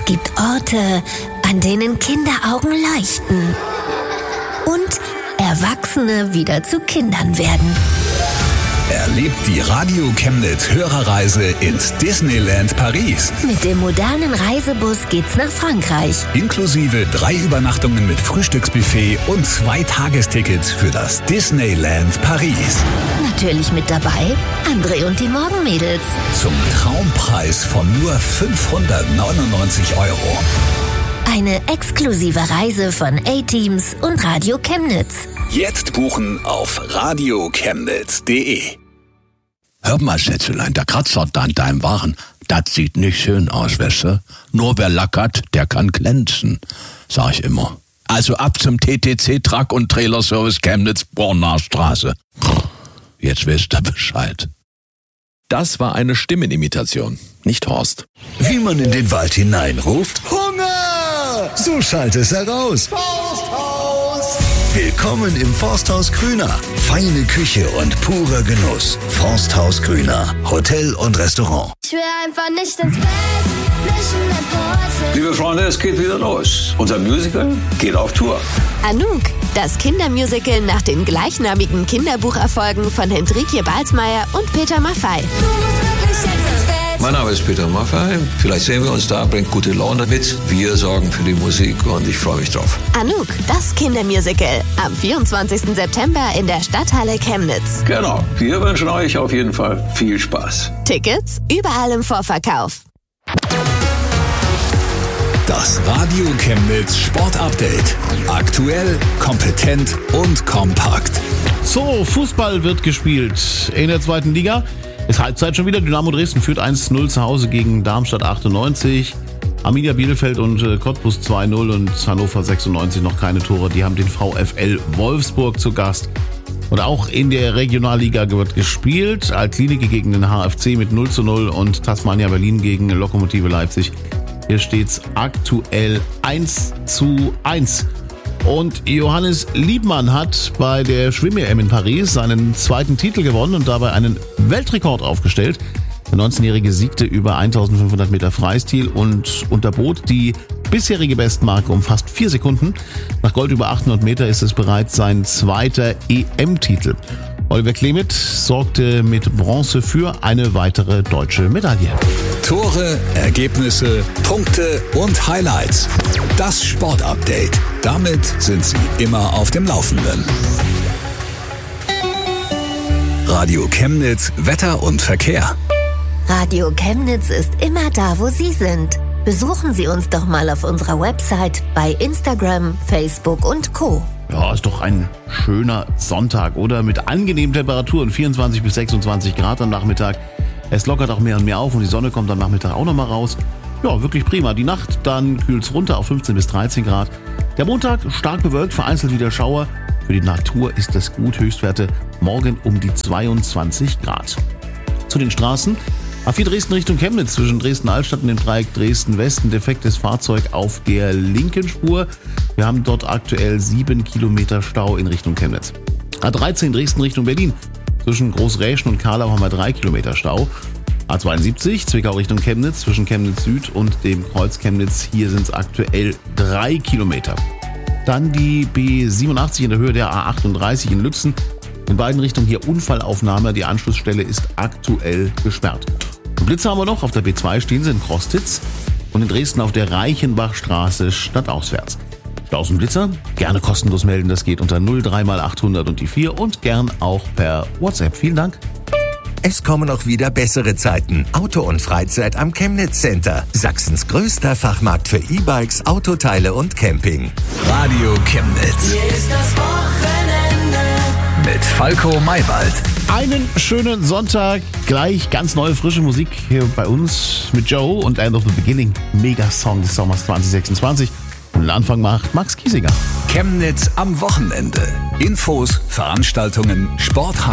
gibt Orte, an denen Kinderaugen leuchten und Erwachsene wieder zu Kindern werden. Erlebt die Radio Chemnitz Hörerreise ins Disneyland Paris. Mit dem modernen Reisebus geht's nach Frankreich. Inklusive 3 Übernachtungen mit Frühstücksbuffet und 2 Tagestickets für das Disneyland Paris. Natürlich mit dabei André und die Morgenmädels. Zum Traumpreis von nur 599 €. Eine exklusive Reise von A-Teams und Radio Chemnitz. Jetzt buchen auf radiochemnitz.de. Hör mal, Schätzelein, der Kratzer da an deinem Waren, das sieht nicht schön aus, weißt du? Nur wer lackert, der kann glänzen, sag ich immer. Also ab zum TTC Truck und Trailer Service Chemnitz, Bornaer Straße. Jetzt wisst ihr Bescheid. Das war eine Stimmenimitation, nicht Horst. Wie man in den Wald hineinruft: Hunger! So schallt es heraus. Forsthaus! Willkommen im Forsthaus Grüner. Feine Küche und purer Genuss. Forsthaus Grüner. Hotel und Restaurant. Ich will einfach nicht ins Bett, nicht in den Pose. Liebe Freunde, es geht wieder los. Unser Musical geht auf Tour. Anouk, das Kindermusical nach den gleichnamigen Kinderbucherfolgen von Hendrikje Balsmeier und Peter Maffay. Mein Name ist Peter Maffay. Vielleicht sehen wir uns da, bringt gute Laune mit. Wir sorgen für die Musik und ich freue mich drauf. Anouk, das Kindermusical. Am 24. September in der Stadthalle Chemnitz. Genau, wir wünschen euch auf jeden Fall viel Spaß. Tickets überall im Vorverkauf. Das Radio Chemnitz Sportupdate. Aktuell, kompetent und kompakt. So, Fußball wird gespielt in der 2. Liga. Ist Halbzeit schon wieder. Dynamo Dresden führt 1-0 zu Hause gegen Darmstadt 98. Arminia Bielefeld und Cottbus 2-0 und Hannover 96 noch keine Tore. Die haben den VfL Wolfsburg zu Gast. Und auch in der Regionalliga wird gespielt. Altklinike gegen den HFC mit 0-0 und Tasmania Berlin gegen Lokomotive Leipzig. Hier steht's aktuell 1-1. Und Johannes Liebmann hat bei der Schwimm-EM in Paris seinen 2. Titel gewonnen und dabei einen Weltrekord aufgestellt. Der 19-Jährige siegte über 1500 Meter Freistil und unterbot die bisherige Bestmarke um fast 4 Sekunden. Nach Gold über 800 Meter ist es bereits sein 2. EM-Titel. Oliver Klemet sorgte mit Bronze für eine weitere deutsche Medaille. Tore, Ergebnisse, Punkte und Highlights. Das Sportupdate. Damit sind Sie immer auf dem Laufenden. Radio Chemnitz, Wetter und Verkehr. Radio Chemnitz ist immer da, wo Sie sind. Besuchen Sie uns doch mal auf unserer Website, bei Instagram, Facebook und Co. Ja, ist doch ein schöner Sonntag, oder? Mit angenehmen Temperaturen, 24 bis 26 Grad am Nachmittag. Es lockert auch mehr und mehr auf und die Sonne kommt am Nachmittag auch nochmal raus. Ja, wirklich prima. Die Nacht, dann kühlt es runter auf 15 bis 13 Grad. Der Montag stark bewölkt, vereinzelt wieder Schauer. Für die Natur ist es gut, Höchstwerte morgen um die 22 Grad. Zu den Straßen. A4 Dresden Richtung Chemnitz zwischen Dresden-Altstadt und dem Dreieck Dresden-Westen. Defektes Fahrzeug auf der linken Spur. Wir haben dort aktuell 7 Kilometer Stau in Richtung Chemnitz. A13 Dresden Richtung Berlin. Zwischen Großräschen und Karlau haben wir 3 Kilometer Stau. A72 Zwickau Richtung Chemnitz zwischen Chemnitz Süd und dem Kreuz Chemnitz. Hier sind es aktuell 3 Kilometer. Dann die B87 in der Höhe der A38 in Lützen. In beiden Richtungen hier Unfallaufnahme. Die Anschlussstelle ist aktuell gesperrt. Und Blitze haben wir noch. Auf der B2 stehen sie in Krostitz und in Dresden auf der Reichenbachstraße stadtauswärts. Staus und Blitzer, gerne kostenlos melden. Das geht unter 03 mal 800 und die 4 und gern auch per WhatsApp. Vielen Dank. Es kommen auch wieder bessere Zeiten. Auto und Freizeit am Chemnitz Center. Sachsens größter Fachmarkt für E-Bikes, Autoteile und Camping. Radio Chemnitz. Hier ist das Wochenende. Mit Falco Maywald. Einen schönen Sonntag. Gleich ganz neue, frische Musik hier bei uns mit Joe und End of the Beginning. Mega-Song des Sommers 2026. Und den Anfang macht Max Kiesinger. Chemnitz am Wochenende. Infos, Veranstaltungen, Sport.